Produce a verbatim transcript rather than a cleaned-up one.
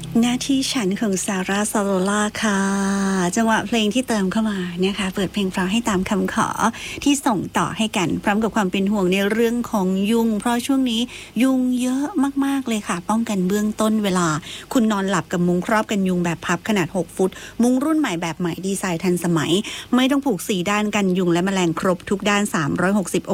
หน้าที่ฉันของซาร่าซาโลล่าค่ะจังหวะเพลงที่เติมเข้ามานะคะเปิดเพลงฟังให้ตามคำขอที่ส่งต่อให้กันพร้อมกับความเป็นห่วงในเรื่องของยุงเพราะช่วงนี้ยุงเยอะมากๆเลยค่ะป้องกันเบื้องต้นเวลาคุณนอนหลับกับมุ้งครอบกันยุงแบบพับขนาดหกฟุตมุ้งรุ่นใหม่แบบใหม่ดีไซน์ทันสมัยไม่ต้องผูกสี่ด้านกันยุงและแมลงครบทุกด้านสามร้อยหกสิบ